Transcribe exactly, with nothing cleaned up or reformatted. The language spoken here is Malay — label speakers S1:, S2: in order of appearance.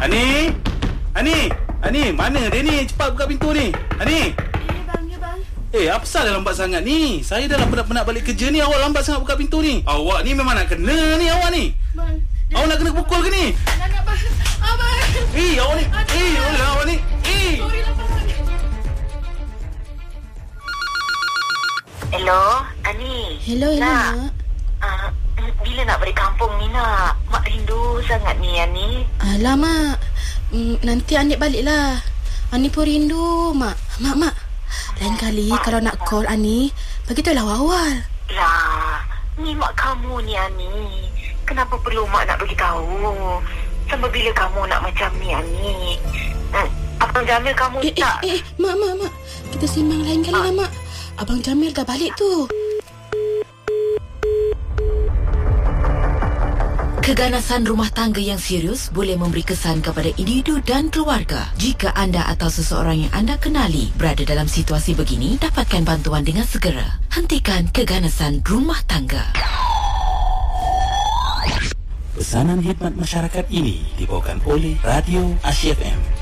S1: Ani? Ani? Ani, mana dia ni? Cepat buka pintu ni. Ani?
S2: Ya bang, ya bang.
S1: Eh, apa salah lambat sangat ni? Saya dah penat-penat balik kerja ni. Awak lambat sangat buka pintu ni. Awak ni memang nak kena ni awak ni.
S2: Bang. Dia...
S1: Awak nak kena pukul ke ni?
S2: Nak nak bang. Abang.
S1: Eh, awak ni. Eh, awak ni. Eh.
S2: Sorry lah bang.
S3: Hello, Ani.
S4: Hello, hello,
S3: nak.
S4: Mak.
S3: Uh, bila nak balik kampung ni, nak? Mak rindu sangat ni, Ani.
S4: Alah, Mak. Mm, nanti Anik balik lah. Ani pun rindu, Mak. Mak, Mak. Lain kali mak, kalau nak call Ani, beritahulah awal.
S3: Lah, ni mak kamu ni, Ani. Kenapa perlu mak nak beritahu? Sampai bila kamu nak macam ni, Ani? Hmm, Abang Jamil kamu
S4: Eh,
S3: tak?
S4: eh, eh, Mak, Mak, Mak. Kita simbang lain kali lah, Mak. Abang Jamil dah balik tu.
S5: Keganasan rumah tangga yang serius boleh memberi kesan kepada individu dan keluarga. Jika anda atau seseorang yang anda kenali berada dalam situasi begini, dapatkan bantuan dengan segera. Hentikan keganasan rumah tangga.
S1: Pesanan khidmat masyarakat ini dibawakan oleh Radio Asia F M.